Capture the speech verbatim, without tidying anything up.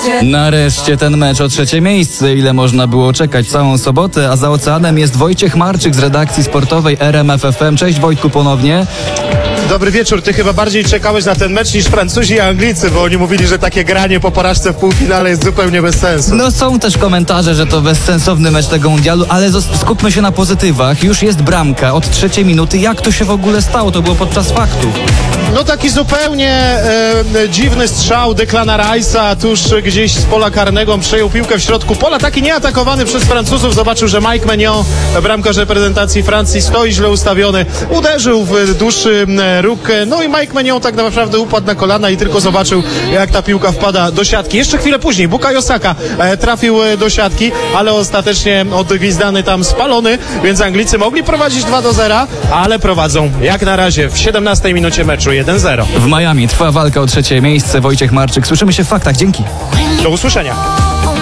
Nareszcie ten mecz o trzecie miejsce. Ile można było czekać całą sobotę, a za oceanem jest Wojciech Marczyk z redakcji sportowej R M F F M. Cześć Wojtku ponownie. Dobry wieczór. Ty chyba bardziej czekałeś na ten mecz niż Francuzi i Anglicy, bo oni mówili, że takie granie po porażce w półfinale jest zupełnie bez sensu. No są też komentarze, że to bezsensowny mecz tego mundialu, ale zos- skupmy się na pozytywach. Już jest bramka od trzeciej minuty. Jak to się w ogóle stało? To było podczas faktów. No taki zupełnie e, dziwny strzał Declana Rice'a tuż gdzieś z pola karnego, przejął piłkę w środku pola, taki nieatakowany przez Francuzów, zobaczył, że Mike Maignan, bramkarz reprezentacji Francji, stoi źle ustawiony, uderzył w dłuższy róg, no i Mike Maignan tak naprawdę upadł na kolana i tylko zobaczył, jak ta piłka wpada do siatki. Jeszcze chwilę później Bukayo Saka e, trafił do siatki, ale ostatecznie odgwizdany tam spalony, więc Anglicy mogli prowadzić dwa do zera, ale prowadzą jak na razie w siedemnastej minucie meczu jeden zero. W Miami trwa walka o trzecie miejsce. Wojciech Marczyk. Słyszymy się w faktach. Dzięki. Do usłyszenia.